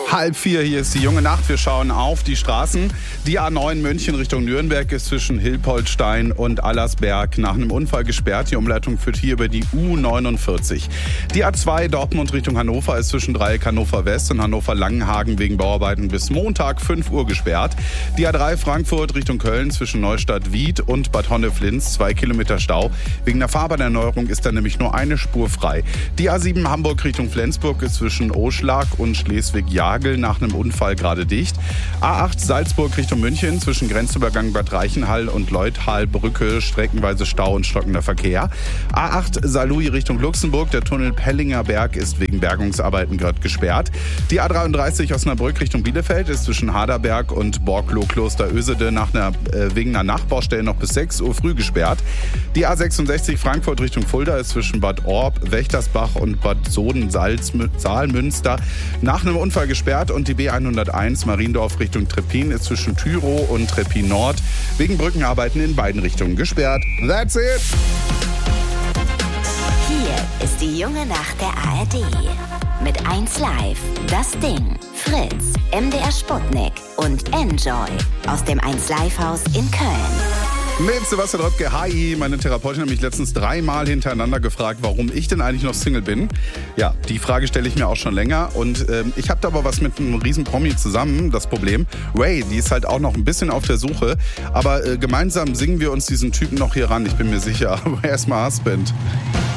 3:30, hier ist die junge Nacht. Wir schauen auf die Straßen. Die A9 München Richtung Nürnberg ist zwischen Hilpoltstein und Allersberg nach einem Unfall gesperrt. Die Umleitung führt hier über die U49. Die A2 Dortmund Richtung Hannover ist zwischen Dreieck Hannover West und Hannover Langenhagen wegen Bauarbeiten bis Montag 5 Uhr gesperrt. Die A3 Frankfurt Richtung Köln zwischen Neustadt-Wied und Bad Honneflins 2 Kilometer Stau. Wegen der Fahrbahnerneuerung ist da nämlich nur eine Spur frei. Die A7 Hamburg Richtung Flensburg ist zwischen Oschlag und Schleswig-Jagel nach einem Unfall gerade dicht. A8 Salzburg Richtung München zwischen Grenzübergang Bad Reichenhall und Leuthalbrücke streckenweise Stau und stockender Verkehr. A8 Saarlouis Richtung Luxemburg, der Tunnel Pellinger Berg ist wegen Bergungsarbeiten gerade gesperrt. Die A33 Osnabrück Richtung Bielefeld ist zwischen Haderberg und Borkloh-Klosterösede wegen einer Nachbaustelle noch bis 6 Uhr früh gesperrt. Die A66 Frankfurt Richtung Fulda ist zwischen Bad Orb, Wächtersbach und Bad Soden-Saalmünster nach einem Unfall gesperrt. Und die B101 Mariendorf Richtung Treppin ist zwischen Tyrow und Treppin Nord wegen Brückenarbeiten in beiden Richtungen gesperrt. That's it! Hier ist die junge Nacht der ARD. Mit 1 Live, Das Ding, Fritz, MDR Sputnik und Enjoy aus dem 1 Live Haus in Köln. Mit Sebastian Röttke, hi. Meine Therapeutin hat mich letztens 3-mal hintereinander gefragt, warum ich denn eigentlich noch Single bin. Ja, die Frage stelle ich mir auch schon länger. Und ich habe da aber was mit einem riesen Promi zusammen, das Problem. Ray, die ist halt auch noch ein bisschen auf der Suche. Aber gemeinsam singen wir uns diesen Typen noch hier ran, ich bin mir sicher. Where's my husband?